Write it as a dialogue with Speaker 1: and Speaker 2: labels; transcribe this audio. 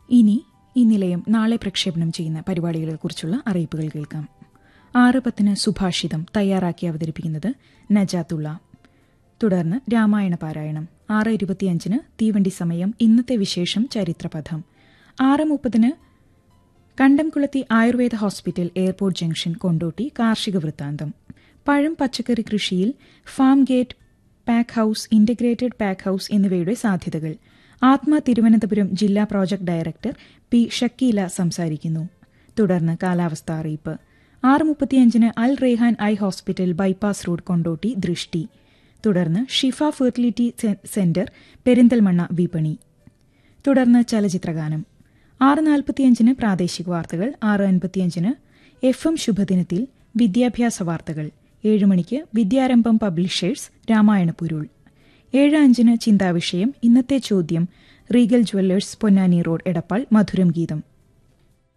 Speaker 1: ഇനി ഈ നിലയം നാളെ പ്രക്ഷേപണം ചെയ്യുന്ന പരിപാടികളെക്കുറിച്ചുള്ള അറിയിപ്പുകൾ കേൾക്കാം. 6:10 സുഭാഷിതം തയ്യാറാക്കി അവതരിപ്പിക്കുന്നത് നജാത്തുള്ള. തുടർന്ന് രാമായണ പാരായണം. 6:25 തീവണ്ടി സമയം, ഇന്നത്തെ വിശേഷം, ചരിത്രപഥം. 6:30 കണ്ടംകുളത്തി Ayurveda hospital, airport junction, Kondotty കാർഷിക വൃത്താന്തം. പഴം പച്ചക്കറി കൃഷിയിൽ farm gate, pack house, integrated pack house എന്നിവയുടെ സാധ്യതകൾ. ആത്മ തിരുവനന്തപുരം ജില്ലാ പ്രോജക്ട് ഡയറക്ടർ പി ഷക്കീല സംസാരിക്കുന്നു. തുടർന്ന് കാലാവസ്ഥ അറിയിപ്പ്. 6:35 അൽ Rehan eye hospital, bypass road, Kondotty ദൃഷ്ടി. തുടർന്ന് ഷിഫ ഫെർട്ടിലിറ്റി സെന്റർ, പെരിന്തൽമണ്ണ വിപണി. തുടർന്ന് ചലച്ചിത്രഗാനം. 6:45 പ്രാദേശിക വാർത്തകൾ. 6:55 FM ശുഭദിനത്തിൽ വിദ്യാഭ്യാസ വാർത്തകൾ. 7 മണിക്ക് വിദ്യാരംഭം പബ്ലിഷേഴ്സ് രാമായണ പൊരുൾ. 7:05 ചിന്താവിഷയം, ഇന്നത്തെ ചോദ്യം, Regal Jewellers Ponnani road, Edappal, മധുരം ഗീതം.